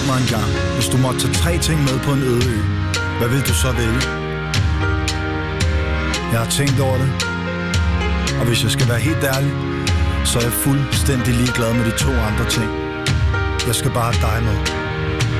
spurgt mig engang, hvis du måtte tage 3 ting med på en øde ø, hvad vil du så vælge? Jeg har tænkt over det, og hvis jeg skal være helt ærlig, så er jeg fuldstændig ligeglad med de 2 andre ting. Jeg skal bare have dig med.